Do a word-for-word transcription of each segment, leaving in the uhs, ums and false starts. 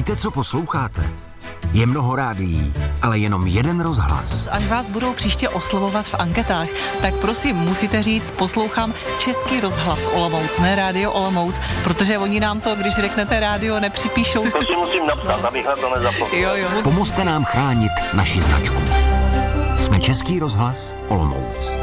Víte, co posloucháte? Je mnoho rádií, ale jenom jeden rozhlas. Až vás budou příště oslovovat v anketách, tak prosím, musíte říct, poslouchám Český rozhlas Olomouc, ne Rádio Olomouc, protože oni nám to, když řeknete rádio, nepřipíšou. To si musím napsat, abych na to nezapomněl. Jo, jo. Pomozte nám chránit naši značku. Jsme Český rozhlas Olomouc.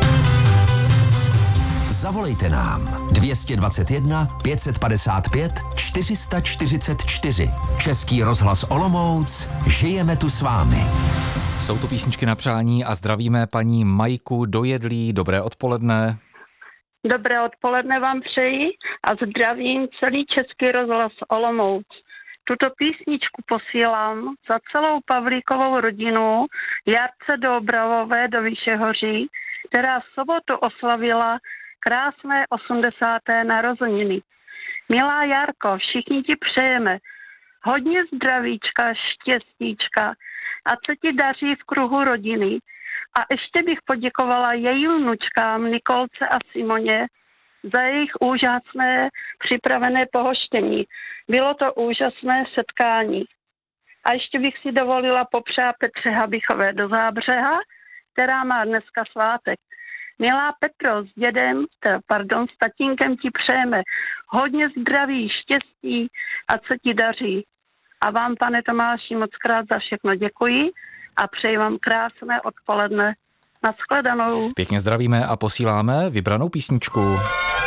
Zavolejte nám dvě stě dvacet jedna pět set padesát pět čtyři sta čtyřicet čtyři. Český rozhlas Olomouc, žijeme tu s vámi. Jsou to písničky na přání a zdravíme paní Majku Dojedlí. Dobré odpoledne. Dobré odpoledne vám přeji a zdravím celý Český rozhlas Olomouc. Tuto písničku posílám za celou Pavlíkovou rodinu Jarce Dobravové do Vyšehoří, která v sobotu oslavila krásné osmdesáté narozeniny. Milá Jarko, všichni ti přejeme hodně zdravíčka, štěstíčka a co ti daří v kruhu rodiny. A ještě bych poděkovala jejím vnučkám Nikolce a Simoně za jejich úžasné připravené pohoštění. Bylo to úžasné setkání. A ještě bych si dovolila popřát Petře Habichové do Zábřeha, která má dneska svátek. Milá Petro, s dědem, pardon, s tatínkem ti přejeme hodně zdraví, štěstí a co ti daří. A vám, pane Tomáši, moc krát za všechno děkuji a přeji vám krásné odpoledne. Nashledanou. Pěkně zdravíme a posíláme vybranou písničku.